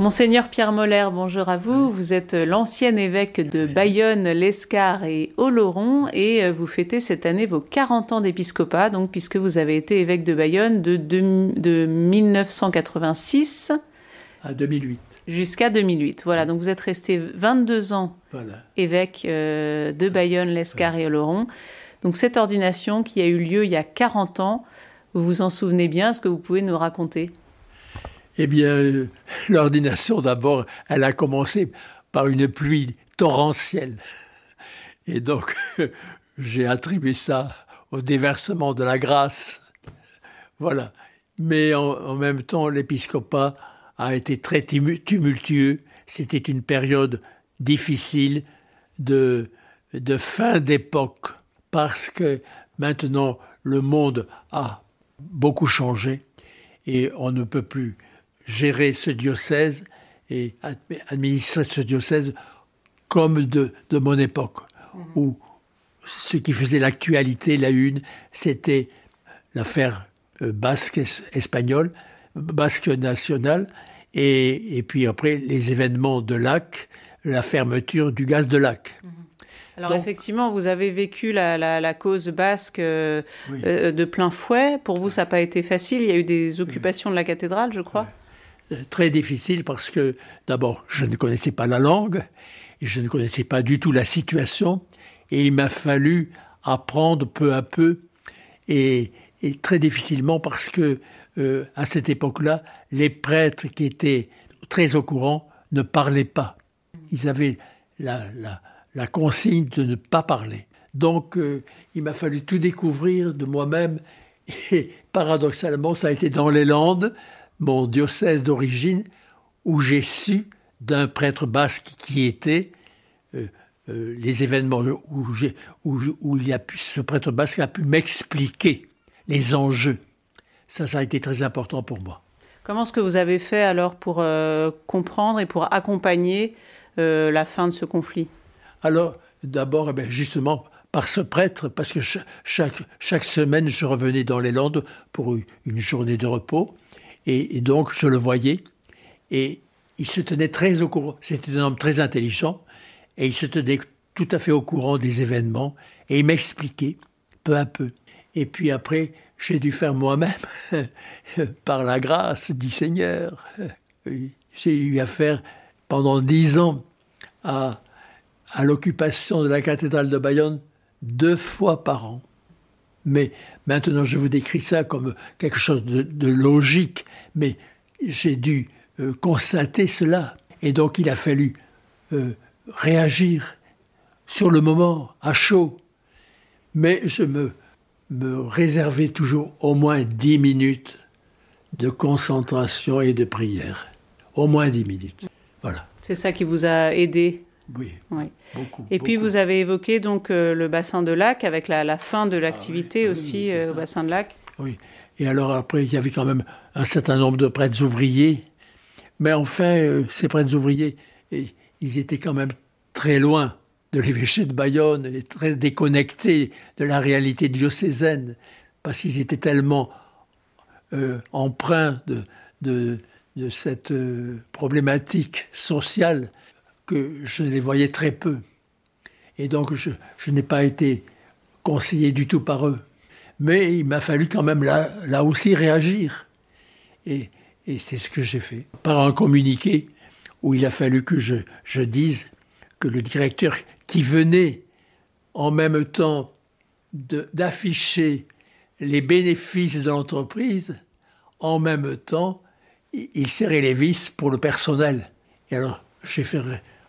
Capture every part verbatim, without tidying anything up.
Monseigneur Pierre Moller, bonjour à vous. Vous êtes l'ancien évêque de Bayonne, l'Escar et Oloron et vous fêtez cette année vos quarante ans d'épiscopat, donc puisque vous avez été évêque de Bayonne de, de, de mille neuf cent quatre-vingt-six à deux mille huit. Jusqu'à deux mille huit. Voilà, donc vous êtes resté vingt-deux ans voilà. évêque euh, de Bayonne, l'Escar et Oloron. Donc cette ordination qui a eu lieu il y a quarante ans, vous vous en souvenez bien? Est-ce que vous pouvez nous raconter? Eh bien, euh, l'ordination, d'abord, elle a commencé par une pluie torrentielle. Et donc, euh, j'ai attribué ça au déversement de la grâce. Voilà. Mais en, en même temps, l'épiscopat a été très tumultueux. C'était une période difficile de, de fin d'époque, parce que maintenant, le monde a beaucoup changé et on ne peut plus gérer ce diocèse et administrer ce diocèse comme de, de mon époque, mmh. où ce qui faisait l'actualité, la une, c'était l'affaire basque espagnole, basque nationale, et, et puis après les événements de Lac, la fermeture du gaz de Lac. Mmh. Alors Donc, effectivement, vous avez vécu la, la, la cause basque euh, oui. euh, de plein fouet. Pour vous, ça n'a pas été facile. Il y a eu des occupations oui. de la cathédrale, je crois. Oui. Très difficile parce que, d'abord, je ne connaissais pas la langue, et je ne connaissais pas du tout la situation, et il m'a fallu apprendre peu à peu, et, et très difficilement parce que, euh, à cette époque-là, les prêtres qui étaient très au courant ne parlaient pas. Ils avaient la, la, la consigne de ne pas parler. Donc, euh, il m'a fallu tout découvrir de moi-même, et paradoxalement, ça a été dans les Landes, mon diocèse d'origine, où j'ai su d'un prêtre basque qui était euh, euh, les événements où, j'ai, où, où il a pu, ce prêtre basque a pu m'expliquer les enjeux. Ça, ça a été très important pour moi. Comment est-ce que vous avez fait alors pour euh, comprendre et pour accompagner euh, la fin de ce conflit? Alors, d'abord, eh bien, justement, par ce prêtre, parce que ch- chaque, chaque semaine, je revenais dans les Landes pour une journée de repos. Et, et donc, je le voyais, et il se tenait très au courant. C'était un homme très intelligent, et il se tenait tout à fait au courant des événements, et il m'expliquait peu à peu. Et puis après, j'ai dû faire moi-même, par la grâce du Seigneur. J'ai eu affaire pendant dix ans à, à l'occupation de la cathédrale de Bayonne deux fois par an. Mais maintenant, je vous décris ça comme quelque chose de, de logique, mais j'ai dû euh, constater cela. Et donc, il a fallu euh, réagir sur le moment, à chaud. Mais je me, me réservais toujours au moins dix minutes de concentration et de prière. Au moins dix minutes. Voilà. C'est ça qui vous a aidé? Oui, oui. beaucoup. Et puis beaucoup. vous avez évoqué donc euh, le bassin de Lac avec la, la fin de l'activité ah, oui, aussi oui, euh, au bassin de Lac. Oui. Et alors après, il y avait quand même un certain nombre de prêtres ouvriers. Mais enfin, euh, ces prêtres ouvriers, et, ils étaient quand même très loin de l'évêché de Bayonne et très déconnectés de la réalité diocésaine parce qu'ils étaient tellement euh, empreints de, de, de cette euh, problématique sociale que je les voyais très peu. Et donc, je, je n'ai pas été conseillé du tout par eux. Mais il m'a fallu quand même là, là aussi réagir. Et, et c'est ce que j'ai fait. Par un communiqué où il a fallu que je, je dise que le directeur qui venait en même temps de, d'afficher les bénéfices de l'entreprise, en même temps, il serrait les vis pour le personnel. Et alors, j'ai fait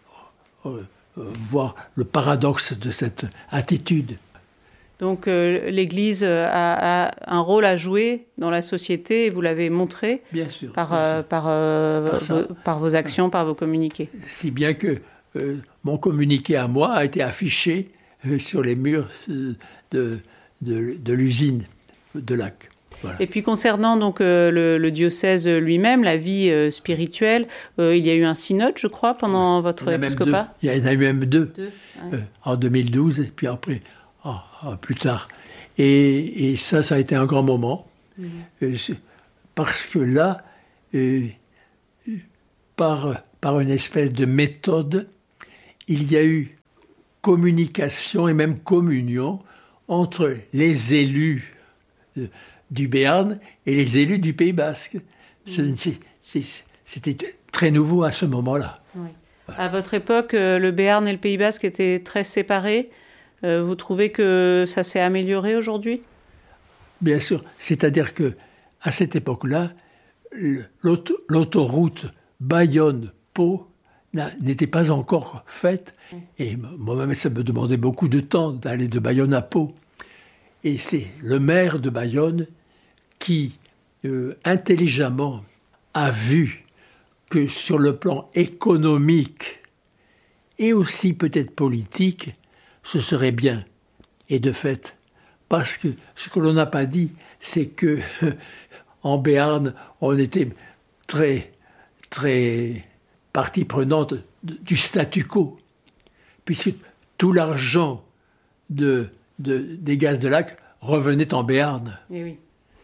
Euh, euh, voir le paradoxe de cette attitude. Donc euh, l'Église a, a un rôle à jouer dans la société et vous l'avez montré bien sûr, par, bien euh, sûr. par, euh, par, vos, par vos actions, par vos communiqués. Si bien que euh, mon communiqué à moi a été affiché euh, sur les murs euh, de, de, de l'usine de Lac. Voilà. Et puis concernant donc euh, le, le diocèse lui-même, la vie euh, spirituelle, euh, il y a eu un synode, je crois, pendant ouais. votre il épiscopat. Il y en a eu même deux, deux ouais. euh, en deux mille douze et puis après, oh, oh, plus tard. Et, et ça, ça a été un grand moment, mmh. euh, parce que là, euh, par, par une espèce de méthode, il y a eu communication et même communion entre les élus du Béarn et les élus du Pays Basque. Mmh. C'est, c'est, c'était très nouveau à ce moment-là. Oui. À votre époque, le Béarn et le Pays Basque étaient très séparés. Vous trouvez que ça s'est amélioré aujourd'hui ? Bien sûr. C'est-à-dire que à cette époque-là, l'auto- l'autoroute Bayonne-Pau n'était pas encore faite. Et moi-même, ça me demandait beaucoup de temps d'aller de Bayonne à Pau. Et c'est le maire de Bayonne qui, euh, intelligemment, a vu que sur le plan économique et aussi peut-être politique, ce serait bien. Et de fait, parce que ce que l'on n'a pas dit, c'est que en Béarn, on était très, très partie prenante du statu quo, puisque tout l'argent de, de, des gaz de lac revenait en Béarn. Et oui.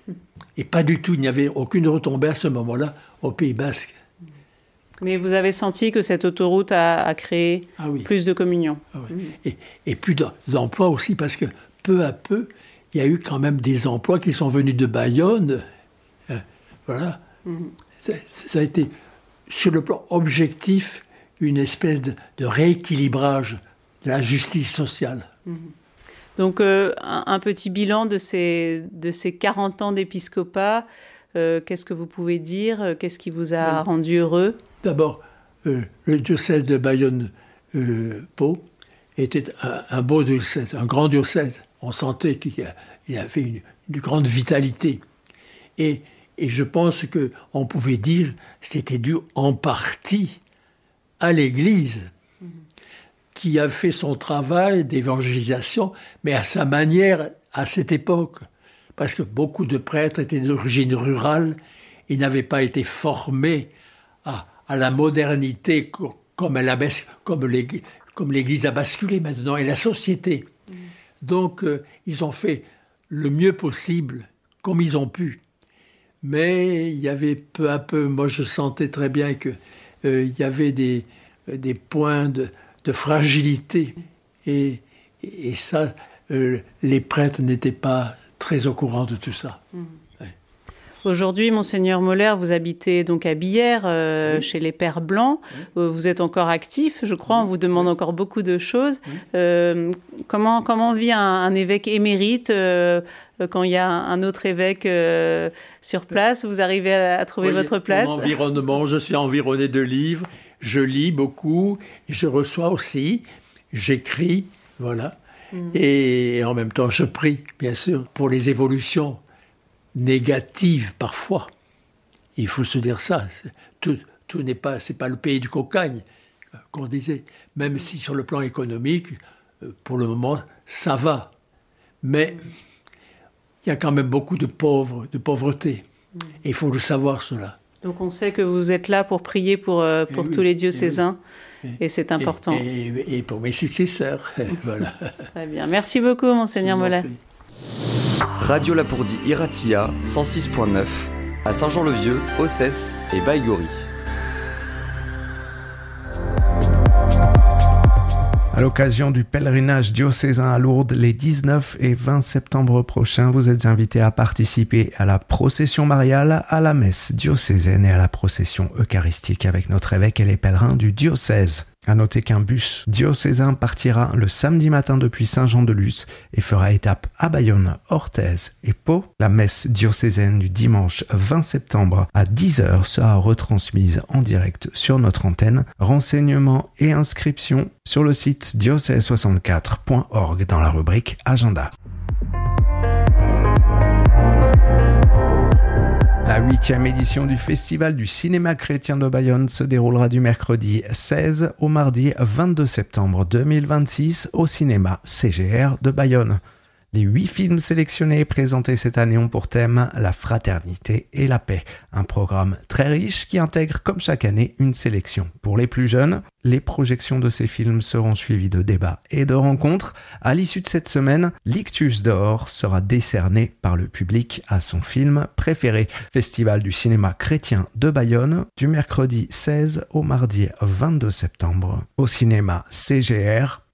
Et pas du tout, il n'y avait aucune retombée à ce moment-là au Pays Basque. Mais vous avez senti que cette autoroute a, a créé ah oui. plus de communion. Ah oui. mmh. et, et plus d'emplois aussi, parce que peu à peu, il y a eu quand même des emplois qui sont venus de Bayonne. Euh, voilà. Mmh. Ça, ça a été, sur le plan objectif, une espèce de, de rééquilibrage de la justice sociale. Mmh. Donc, euh, un, un petit bilan de ces, de ces quarante ans d'épiscopat. Euh, qu'est-ce que vous pouvez dire ? Qu'est-ce qui vous a oui. rendu heureux ? D'abord, euh, le diocèse de Bayonne-Pau euh, était un, un beau diocèse, un grand diocèse. On sentait qu'il y avait une, une grande vitalité. Et, et je pense qu'on pouvait dire que c'était dû en partie à l'Église, mmh. qui a fait son travail d'évangélisation, mais à sa manière à cette époque. Parce que beaucoup de prêtres étaient d'origine rurale et n'avaient pas été formés à, à la modernité comme, elle a, comme, l'Église, comme l'Église a basculé maintenant, et la société. Mmh. Donc, euh, ils ont fait le mieux possible, comme ils ont pu. Mais il y avait peu à peu, moi je sentais très bien qu'il euh, y avait des, des points de, de fragilité. Et, et ça, euh, les prêtres n'étaient pas très au courant de tout ça. Mmh. Ouais. Aujourd'hui, Monseigneur Moller, vous habitez donc à Billère, euh, oui. chez les Pères Blancs. Oui. Vous êtes encore actif, je crois. Oui. On vous demande oui. encore beaucoup de choses. Oui. Euh, comment, comment vit un, un évêque émérite euh, quand il y a un autre évêque euh, sur place? Vous arrivez à, à trouver oui, votre place? Mon environnement, je suis environné de livres. Je lis beaucoup. Je reçois aussi. J'écris. Voilà. Mmh. Et en même temps, je prie, bien sûr, pour les évolutions négatives parfois. Il faut se dire ça. Tout, tout n'est pas, c'est pas le pays du cocagne, qu'on disait. Même mmh. si sur le plan économique, pour le moment, ça va. Mais mmh. il y a quand même beaucoup de pauvres, de pauvreté. Mmh. Et il faut le savoir, cela. Donc on sait que vous êtes là pour prier pour, euh, pour oui, tous les diocésains. Oui. Et c'est important. Et, et, et pour mes successeurs, voilà. Très bien. Merci beaucoup, Monseigneur Moller. Radio Lapourdie Iratia, cent six virgule neuf, à Saint-Jean-le-Vieux, Ossès et Baïgori. À l'occasion du pèlerinage diocésain à Lourdes, les dix-neuf et vingt septembre prochains, vous êtes invités à participer à la procession mariale, à la messe diocésaine et à la procession eucharistique avec notre évêque et les pèlerins du diocèse. À noter qu'un bus diocésain partira le samedi matin depuis Saint-Jean-de-Luz et fera étape à Bayonne, Orthez et Pau. La messe diocésaine du dimanche vingt septembre à dix heures sera retransmise en direct sur notre antenne. Renseignements et inscriptions sur le site diocèse soixante-quatre point org dans la rubrique Agenda. La huitième édition du Festival du cinéma chrétien de Bayonne se déroulera du mercredi seize au mardi vingt-deux septembre deux mille vingt-six au cinéma C G R de Bayonne. Les huit films sélectionnés et présentés cette année ont pour thème la fraternité et la paix. Un programme très riche qui intègre comme chaque année une sélection pour les plus jeunes. Les projections de ces films seront suivies de débats et de rencontres. À l'issue de cette semaine, l'Ictus d'Or sera décerné par le public à son film préféré. Festival du cinéma chrétien de Bayonne, du mercredi seize au mardi vingt-deux septembre, au cinéma C G R.